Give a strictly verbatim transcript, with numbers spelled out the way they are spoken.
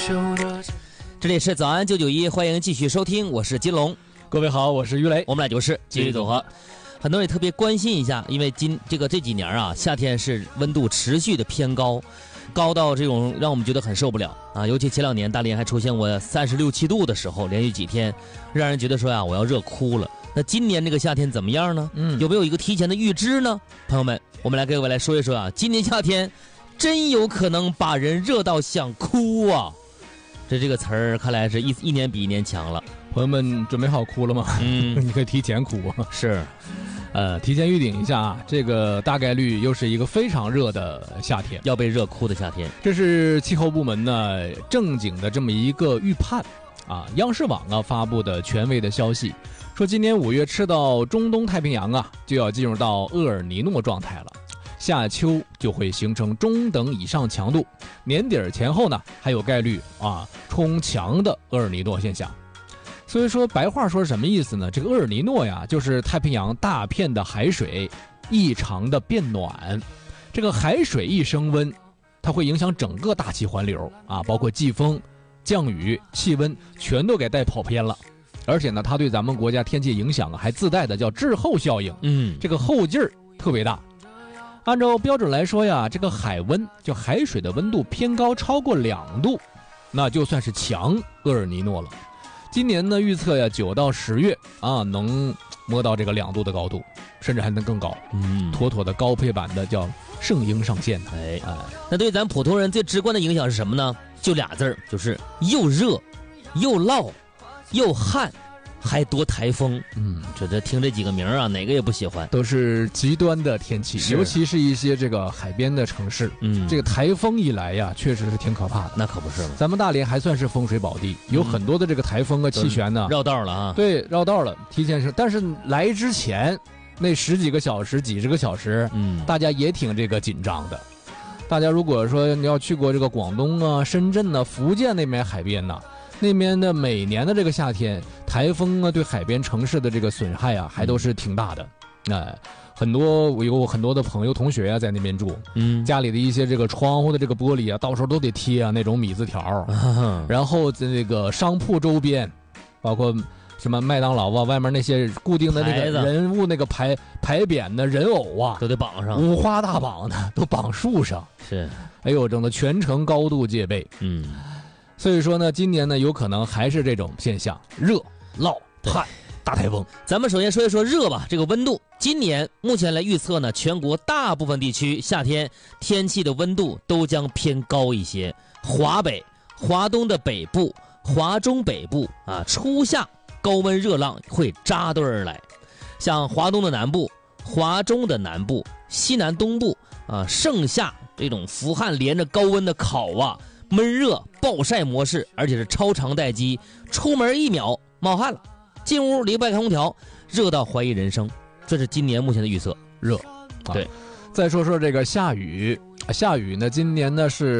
这里是早安九九一，欢迎继续收听，我是金龙。 各位好，我是于雷， 我们俩就是今日组合。很多人也特别关心一下，因为今这个这几年啊，夏天是温度持续的偏高，高到这种让我们觉得很受不了啊。尤其前两年大连还出现过三十六七度的时候，连续几天，让人觉得说呀、啊，我要热哭了。那今年这个夏天怎么样呢？嗯，有没有一个提前的预知呢？朋友们，我们来给各位来说一说啊，今年夏天真有可能把人热到想哭啊！这这个词儿看来是一一年比一年强了。 朋友们准备好哭了吗？嗯，你可以提前哭。 是， 呃，提前预警一下啊，这个大概率又是一个非常热的夏天， 要被热哭的夏天。 这是气候部门呢正经的这么一个预判啊，央视网啊发布的权威的消息，说今年五月吃到中东太平洋啊，就要进入到厄尔尼诺状态了。夏秋就会形成中等以上强度，年底前后呢还有概率啊冲强的厄尔尼诺现象。所以说白话说什么意思呢？这个厄尔尼诺呀，就是太平洋大片的海水异常的变暖，这个海水一升温，它会影响整个大气环流啊，包括季风、降雨、气温全都给带跑偏了。而且呢，它对咱们国家天气影响啊，还自带的叫滞后效应，嗯，这个后劲儿特别大。按照标准来说呀，这个海温就海水的温度偏高超过两度，那就算是强厄尔尼诺了。今年呢预测呀，九到十月啊能摸到这个两度的高度，甚至还能更高，嗯，妥妥的高配版的叫圣婴上线。 哎哎，那对咱普通人最直观的影响是什么呢？就俩字儿，就是又热又涝又旱。还多台风，嗯，这这听这几个名啊，哪个也不喜欢， 都是极端的天气，尤其是一些这个海边的城市，嗯，这个台风一来呀，确实是挺可怕的。 那可不是吗？ 咱们大连还算是风水宝地，有很多的这个台风啊、气旋呢， 绕道了啊， 对，绕道了，提前是，但是来之前那十几个小时、几十个小时，嗯，大家也挺这个紧张的。大家如果说你要去过这个广东啊、深圳啊、福建那边海边呢、啊。那边的每年的这个夏天，台风啊对海边城市的这个损害啊，还都是挺大的。哎、呃，很多我有很多的朋友同学啊在那边住，嗯，家里的一些这个窗户的这个玻璃啊，到时候都得贴啊那种米字条，啊、然后在那个商铺周边，包括什么麦当劳啊，外面那些固定的那个人物那个牌牌匾的人偶啊， 都得绑上， 五花大绑的都绑树上， 是， 哎呦，整的全程高度戒备，嗯。所以说呢，今年呢有可能还是这种现象，热、涝、旱、大台风。 咱们首先说一说热吧，这个温度，今年目前来预测呢，全国大部分地区夏天天气的温度都将偏高一些。华北、华东的北部、华中北部啊，初夏高温热浪会扎堆而来。像华东的南部、华中的南部、西南东部啊，盛夏这种伏旱连着高温的烤啊。闷热暴晒模式，而且是超长待机，出门一秒冒汗了，进屋离不开空调，热到怀疑人生。这是今年目前的预测， 热。 对， 再说说这个下雨，下雨呢，今年呢是。